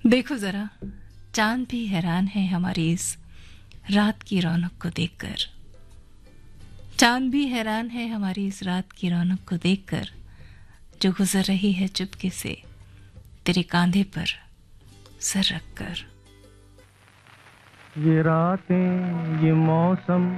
देखो जरा, चांद भी हैरान है हमारी इस रात की रौनक को देखकर। चांद भी हैरान है हमारी इस रात की रौनक को देखकर, जो गुजर रही है चुपके से तेरे कांधे पर सर रखकर। ये रातें, ये मौसम